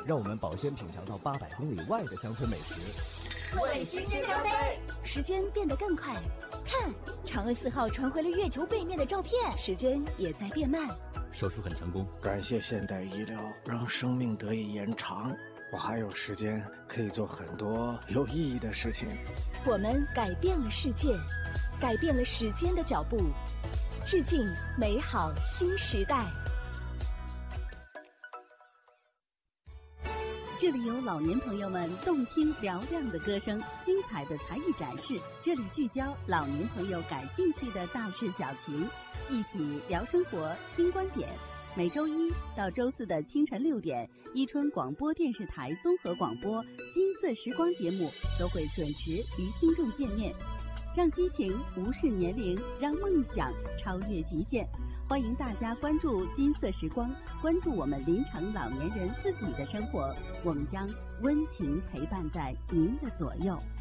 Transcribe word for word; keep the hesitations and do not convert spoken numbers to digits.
让我们保鲜品尝到八百公里外的乡村美食。 为新鲜干杯！ 时间变得更快，看，嫦娥四号传回了月球背面的照片，时间也在变慢。 手术很成功， 感谢现代医疗，让生命得以延长。我还有时间可以做很多有意义的事情。 我们改变了世界，改变了时间的脚步，致敬美好新时代。 这里有老年朋友们动听嘹亮的歌声，精彩的才艺展示。这里聚焦老年朋友感兴趣的大事小情，一起聊生活，听观点。每周一到周四的清晨六点，伊春广播电视台综合广播《金色时光》节目都会准时与听众见面，让激情无视年龄，让梦想超越极限。欢迎大家关注金色时光，关注我们临城老年人自己的生活，我们将温情陪伴在您的左右。